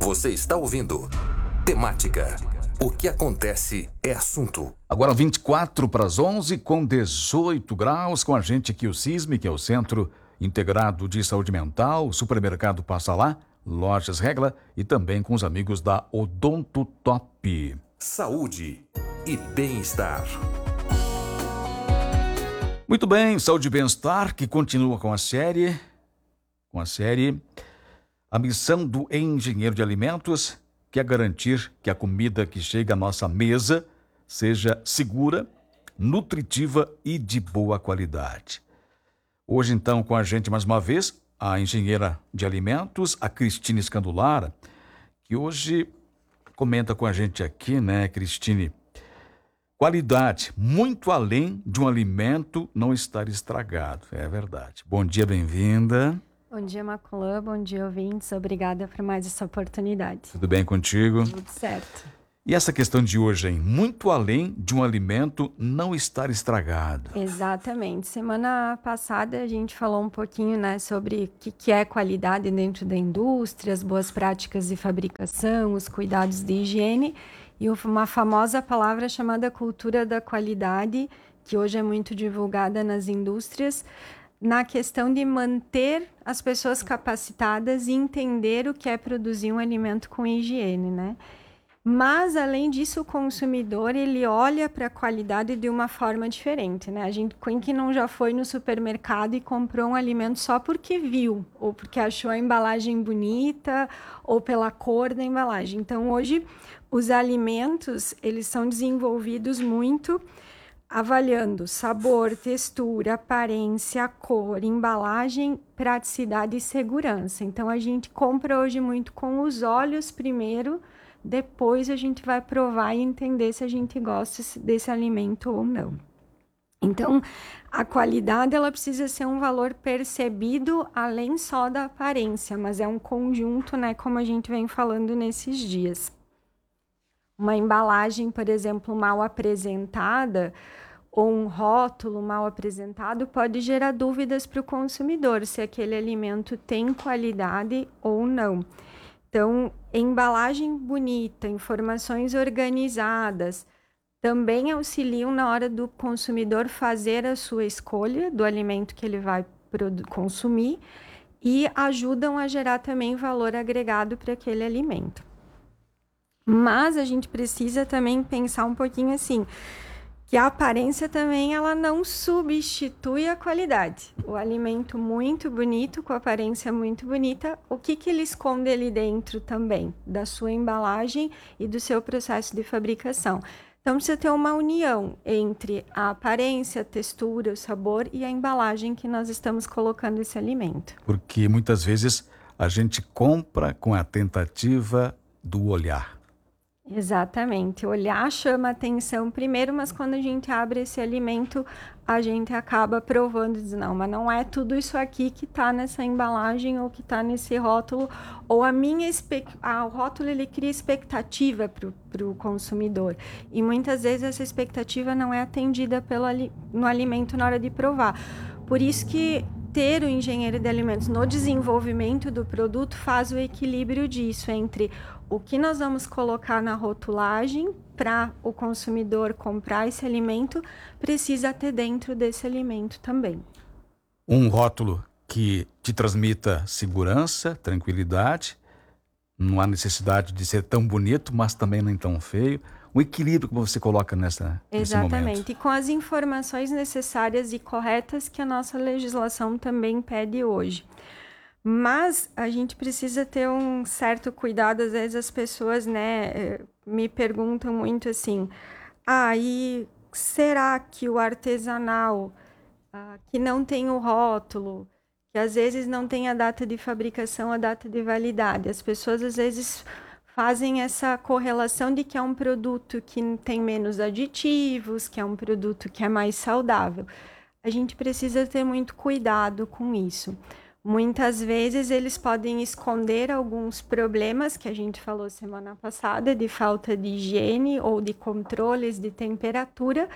Você está ouvindo Temática. O que acontece é assunto. Agora 24 para as 11, com 18 graus, com a gente aqui o CISM, que é o Centro Integrado de Saúde Mental, Supermercado Passa Lá, Lojas Regla e também com os amigos da Odonto Top. Saúde e bem-estar. Muito bem, Saúde e Bem-Estar, que continua com a série A Missão do Engenheiro de Alimentos, que é garantir que a comida que chega à nossa mesa seja segura, nutritiva e de boa qualidade. Hoje, então, com a gente mais uma vez, a engenheira de alimentos, a Cristine Scandolara, que hoje comenta com a gente aqui, né, Cristine? Qualidade, muito além de um alimento não estar estragado. É verdade. Bom dia, bem-vinda. Bom dia, Maculã. Bom dia, ouvintes. Obrigada por mais essa oportunidade. Tudo bem contigo? Tudo certo. E essa questão de hoje, hein? Muito além de um alimento não estar estragado. Exatamente. Semana passada a gente falou um pouquinho, né, sobre o que é qualidade dentro da indústria, as boas práticas de fabricação, os cuidados de higiene e uma famosa palavra chamada cultura da qualidade, que hoje é muito divulgada nas indústrias, na questão de manter as pessoas capacitadas e entender o que é produzir um alimento com higiene, né? Mas, além disso, o consumidor, ele olha para a qualidade de uma forma diferente, né? Quem que não já foi no supermercado e comprou um alimento só porque viu, ou porque achou a embalagem bonita, ou pela cor da embalagem. Então, hoje, os alimentos, eles são desenvolvidos muito avaliando sabor, textura, aparência, cor, embalagem, praticidade e segurança. Então, a gente compra hoje muito com os olhos primeiro, depois a gente vai provar e entender se a gente gosta desse alimento ou não. Então, a qualidade, ela precisa ser um valor percebido além só da aparência, mas é um conjunto, né, como a gente vem falando nesses dias. Uma embalagem, por exemplo, mal apresentada, ou um rótulo mal apresentado, pode gerar dúvidas para o consumidor se aquele alimento tem qualidade ou não. Então, embalagem bonita, informações organizadas, também auxiliam na hora do consumidor fazer a sua escolha do alimento que ele vai consumir e ajudam a gerar também valor agregado para aquele alimento. Mas a gente precisa também pensar um pouquinho assim, que a aparência também ela não substitui a qualidade. O alimento muito bonito, com aparência muito bonita, o que ele esconde ali dentro também, da sua embalagem e do seu processo de fabricação. Então, precisa ter uma união entre a aparência, a textura, o sabor e a embalagem que nós estamos colocando esse alimento. Porque muitas vezes a gente compra com a tentativa do olhar. Exatamente. Olhar chama atenção primeiro, mas quando a gente abre esse alimento, a gente acaba provando e diz, não, mas não é tudo isso aqui que está nessa embalagem ou que está nesse rótulo, ou o rótulo ele cria expectativa para o consumidor. E muitas vezes essa expectativa não é atendida no alimento na hora de provar. Por isso que ter o engenheiro de alimentos no desenvolvimento do produto faz o equilíbrio disso entre o que nós vamos colocar na rotulagem para o consumidor comprar esse alimento, precisa ter dentro desse alimento também. Um rótulo que te transmita segurança, tranquilidade, não há necessidade de ser tão bonito, mas também nem tão feio. O equilíbrio que você coloca nesse momento. Exatamente, e com as informações necessárias e corretas que a nossa legislação também pede hoje. Mas a gente precisa ter um certo cuidado, às vezes as pessoas, né, me perguntam muito assim, e será que o artesanal, que não tem o rótulo, que às vezes não tem a data de fabricação, a data de validade, as pessoas às vezes fazem essa correlação de que é um produto que tem menos aditivos, que é um produto que é mais saudável. A gente precisa ter muito cuidado com isso. Muitas vezes eles podem esconder alguns problemas que a gente falou semana passada, de falta de higiene ou de controles de temperatura,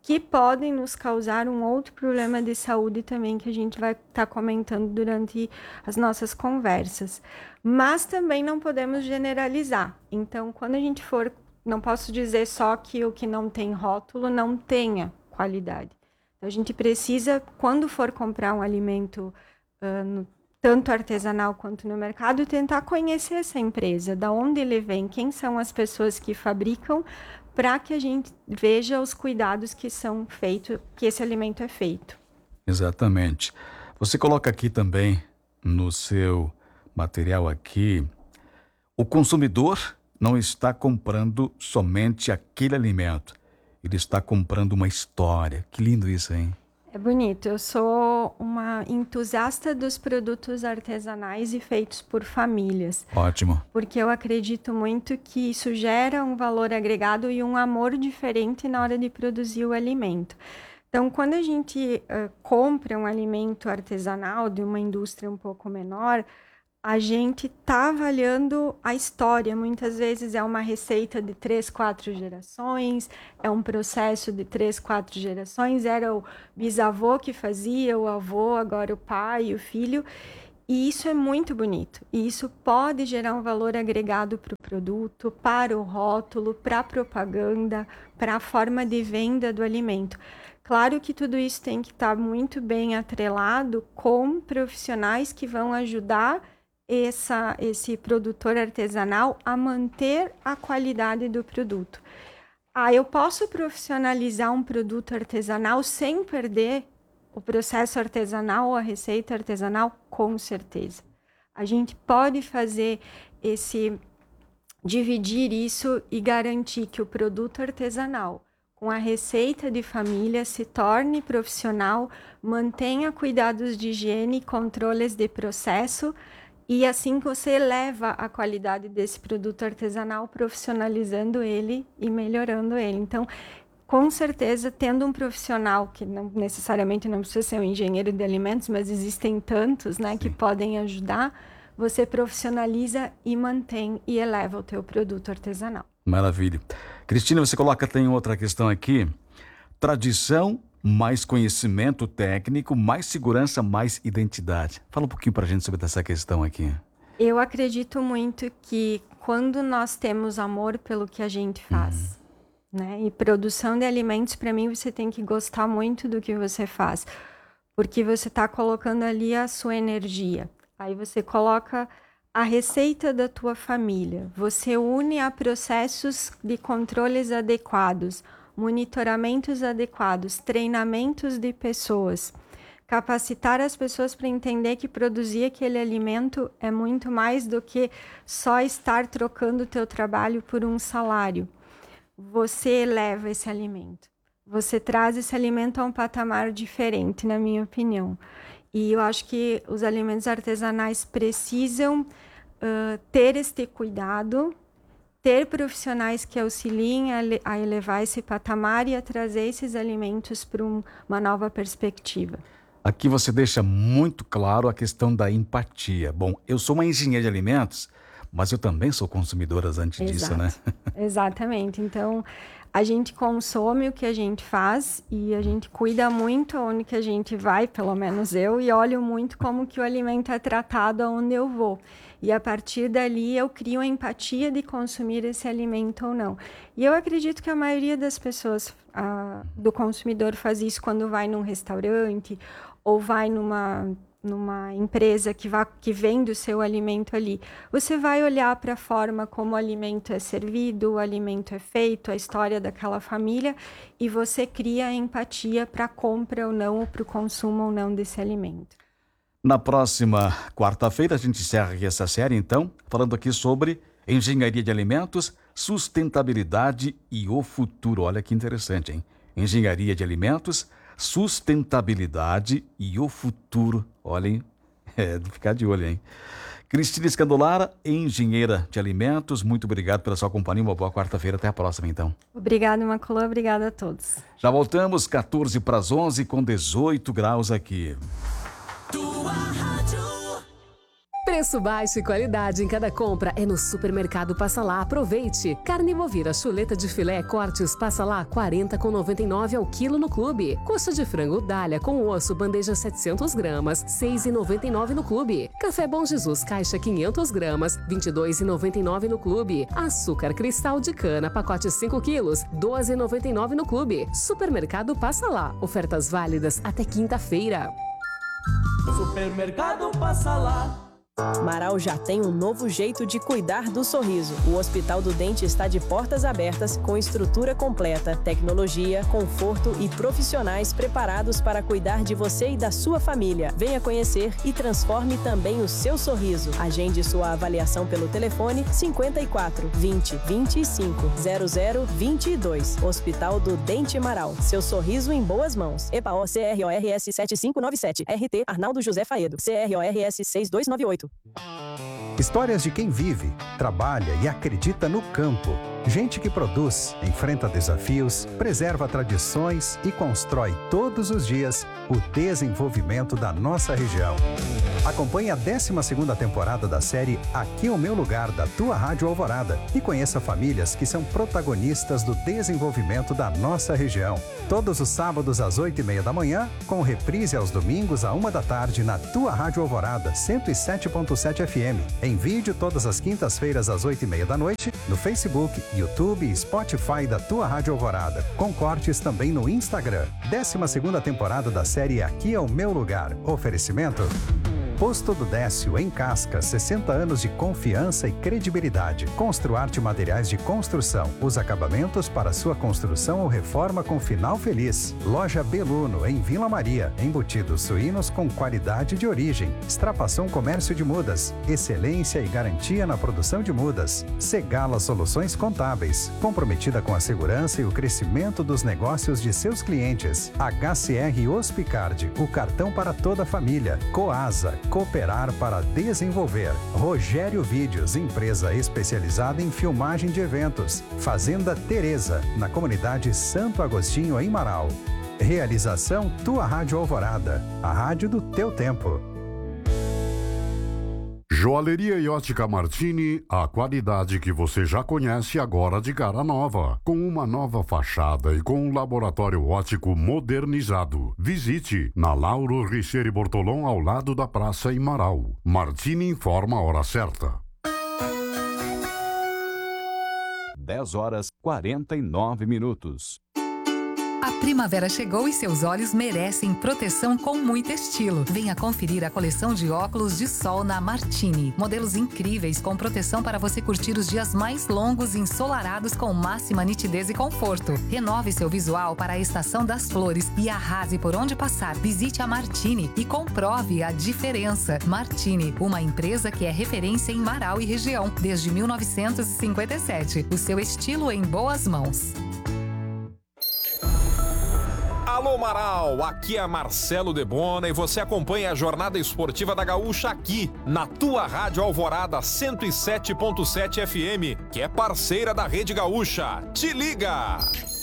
que podem nos causar um outro problema de saúde também, que a gente vai estar comentando durante as nossas conversas. Mas também não podemos generalizar. Então, quando a gente for, não posso dizer só que o que não tem rótulo não tenha qualidade. Então, a gente precisa, quando for comprar um alimento, tanto artesanal quanto no mercado, tentar conhecer essa empresa, da onde ele vem, quem são as pessoas que fabricam, para que a gente veja os cuidados que são feitos, que esse alimento é feito. Exatamente. Você coloca aqui também no seu material aqui, o consumidor não está comprando somente aquele alimento, ele está comprando uma história. Que lindo isso, hein? É bonito. Eu sou uma entusiasta dos produtos artesanais e feitos por famílias. Ótimo. Porque eu acredito muito que isso gera um valor agregado e um amor diferente na hora de produzir o alimento. Então, quando a gente compra um alimento artesanal de uma indústria um pouco menor, a gente está avaliando a história. Muitas vezes é uma receita de 3, 4 gerações, é um processo de 3, 4 gerações, era o bisavô que fazia, o avô, agora o pai, o filho, e isso é muito bonito. E isso pode gerar um valor agregado para o produto, para o rótulo, para a propaganda, para a forma de venda do alimento. Claro que tudo isso tem que estar muito bem atrelado com profissionais que vão ajudar esse produtor artesanal a manter a qualidade do produto. Eu posso profissionalizar um produto artesanal sem perder o processo artesanal ou a receita artesanal? Com certeza. A gente pode fazer dividir isso e garantir que o produto artesanal, com a receita de família, se torne profissional, mantenha cuidados de higiene, controles de processo, e assim você eleva a qualidade desse produto artesanal, profissionalizando ele e melhorando ele. Então, com certeza, tendo um profissional, que não necessariamente não precisa ser um engenheiro de alimentos, mas existem tantos, né, que podem ajudar, você profissionaliza e mantém e eleva o teu produto artesanal. Maravilha. Cristina, você coloca, tem outra questão aqui. Tradição, mais conhecimento técnico, mais segurança, mais identidade. Fala um pouquinho pra gente sobre essa questão aqui. Eu acredito muito que quando nós temos amor pelo que a gente faz, né? E produção de alimentos, para mim, você tem que gostar muito do que você faz, porque você está colocando ali a sua energia. Aí você coloca a receita da tua família, você une a processos de controles adequados, monitoramentos adequados, treinamentos de pessoas, capacitar as pessoas para entender que produzir aquele alimento é muito mais do que só estar trocando o teu trabalho por um salário. Você eleva esse alimento, você traz esse alimento a um patamar diferente, na minha opinião. E eu acho que os alimentos artesanais precisam ter este cuidado, ter profissionais que auxiliem a elevar esse patamar e a trazer esses alimentos para uma nova perspectiva. Aqui você deixa muito claro a questão da empatia. Bom, eu sou uma engenheira de alimentos, mas eu também sou consumidora antes disso, né? Exatamente. Então, a gente consome o que a gente faz e a gente cuida muito onde que a gente vai, pelo menos eu, e olho muito como que o alimento é tratado aonde eu vou. E a partir dali eu crio a empatia de consumir esse alimento ou não. E eu acredito que a maioria das pessoas, do consumidor, faz isso quando vai num restaurante ou vai numa empresa que vende o seu alimento ali. Você vai olhar para a forma como o alimento é servido, o alimento é feito, a história daquela família, e você cria a empatia para a compra ou não, ou para o consumo ou não desse alimento. Na próxima quarta-feira a gente encerra aqui essa série, então, falando aqui sobre engenharia de alimentos, sustentabilidade e o futuro. Olha que interessante, hein? Engenharia de alimentos, sustentabilidade e o futuro. Olhem, de ficar de olho, hein? Cristina Scandolara, engenheira de alimentos, muito obrigado pela sua companhia, uma boa quarta-feira, até a próxima então. Obrigada, Maculô, obrigada a todos. Já voltamos, 14 para as 11 com 18 graus aqui. Tua rádio. Preço baixo e qualidade em cada compra é no Supermercado Passa Lá. Aproveite. Carne bovina chuleta de filé cortes Passa Lá 40,99 ao quilo no clube. Coxa de frango Dália com osso bandeja 700 gramas 6,99 no clube. Café Bom Jesus caixa 500 gramas 22,99 no clube. Açúcar cristal de cana pacote 5 quilos 12,99 no clube. Supermercado Passa Lá. Ofertas válidas até quinta-feira. Supermercado Passa Lá. Marau já tem um novo jeito de cuidar do sorriso. O Hospital do Dente está de portas abertas, com estrutura completa, tecnologia, conforto e profissionais preparados para cuidar de você e da sua família. Venha conhecer e transforme também o seu sorriso. Agende sua avaliação pelo telefone 54 20 25 00 22. Hospital do Dente Marau. Seu sorriso em boas mãos. EPAO CRORS 7597. RT Arnaldo José Faedo. CRORS 6298. Histórias de quem vive, trabalha e acredita no campo. Gente que produz, enfrenta desafios, preserva tradições e constrói todos os dias o desenvolvimento da nossa região. Acompanhe a 12ª temporada da série Aqui é o Meu Lugar, da tua Rádio Alvorada, e conheça famílias que são protagonistas do desenvolvimento da nossa região. Todos os sábados às 8h30 da manhã, com reprise aos domingos à 1 da tarde na tua Rádio Alvorada, 107.7 FM. Em vídeo todas as quintas-feiras às 8h30 da noite, no Facebook, YouTube e Spotify da tua Rádio Alvorada, com cortes também no Instagram. 12ª temporada da série Aqui é o Meu Lugar. Oferecimento Posto do Décio, em Casca, 60 anos de confiança e credibilidade. Construarte Materiais de Construção, os acabamentos para sua construção ou reforma com final feliz. Loja Beluno, em Vila Maria, embutidos suínos com qualidade de origem. Extrapação Comércio de Mudas, excelência e garantia na produção de mudas. Segala Soluções Contábeis, comprometida com a segurança e o crescimento dos negócios de seus clientes. HCR Hospicard, o cartão para toda a família. Coasa, cooperar para desenvolver. Rogério Vídeos, empresa especializada em filmagem de eventos. Fazenda Teresa, na comunidade Santo Agostinho, em Marau. Realização Tua Rádio Alvorada, a rádio do teu tempo. Joalheria e Ótica Martini, a qualidade que você já conhece agora de cara nova, com uma nova fachada e com um laboratório óptico modernizado. Visite na Lauro Richeire Bortolom, ao lado da praça em Marau. Martini informa a hora certa. 10h49. A primavera chegou e seus olhos merecem proteção com muito estilo. Venha conferir a coleção de óculos de sol na Martini. Modelos incríveis com proteção para você curtir os dias mais longos e ensolarados com máxima nitidez e conforto. Renove seu visual para a estação das flores e arrase por onde passar. Visite a Martini e comprove a diferença. Martini, uma empresa que é referência em Marau e região desde 1957. O seu estilo em boas mãos. Alô Marau, aqui é Marcelo Debona e você acompanha a jornada esportiva da Gaúcha aqui, na tua Rádio Alvorada 107.7 FM, que é parceira da Rede Gaúcha. Te liga!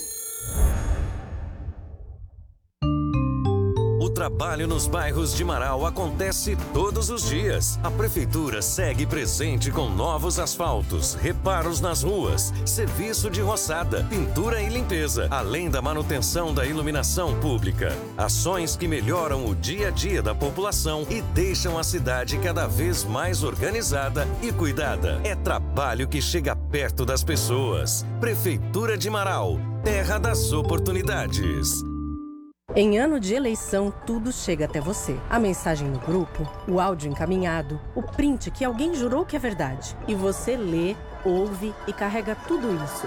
O trabalho nos bairros de Marau acontece todos os dias. A Prefeitura segue presente com novos asfaltos, reparos nas ruas, serviço de roçada, pintura e limpeza, além da manutenção da iluminação pública. Ações que melhoram o dia a dia da população e deixam a cidade cada vez mais organizada e cuidada. É trabalho que chega perto das pessoas. Prefeitura de Marau, terra das oportunidades. Em ano de eleição, tudo chega até você. A mensagem no grupo, o áudio encaminhado, o print que alguém jurou que é verdade. E você lê, ouve e carrega tudo isso.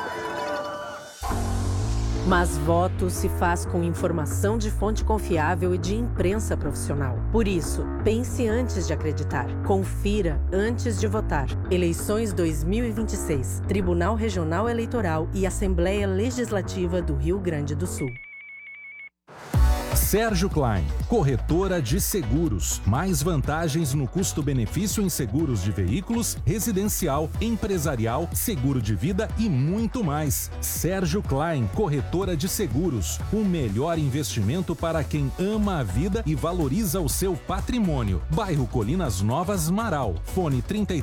Mas voto se faz com informação de fonte confiável e de imprensa profissional. Por isso, pense antes de acreditar. Confira antes de votar. Eleições 2026. Tribunal Regional Eleitoral e Assembleia Legislativa do Rio Grande do Sul. Sérgio Klein, corretora de seguros. Mais vantagens no custo-benefício em seguros de veículos, residencial, empresarial, seguro de vida e muito mais. Sérgio Klein, corretora de seguros. O melhor investimento para quem ama a vida e valoriza o seu patrimônio. Bairro Colinas Novas, Marau. Fone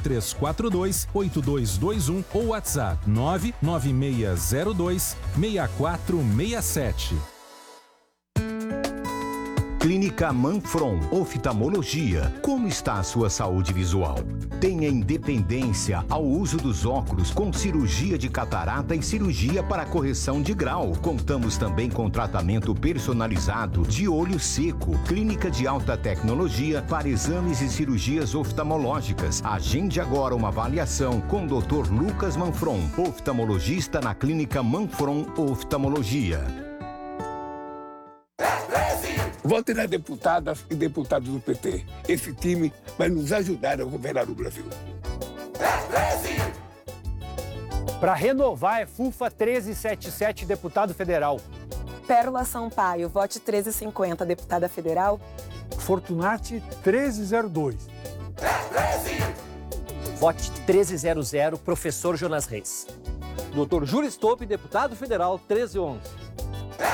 3342-8221 ou WhatsApp 99602-6467. Clínica Manfron, oftalmologia. Como está a sua saúde visual? Tenha independência ao uso dos óculos com cirurgia de catarata e cirurgia para correção de grau. Contamos também com tratamento personalizado de olho seco. Clínica de alta tecnologia para exames e cirurgias oftalmológicas. Agende agora uma avaliação com o Dr. Lucas Manfron, oftalmologista na Clínica Manfron Oftalmologia. Vote nas deputadas e deputados do PT. Esse time vai nos ajudar a governar o Brasil. Para renovar é FUFA 1377, deputado federal. Pérola Sampaio, vote 1350, deputada federal. Fortunati 1302. Vote 1300, professor Jonas Reis. Dr. Júlio Stope, deputado federal 1311.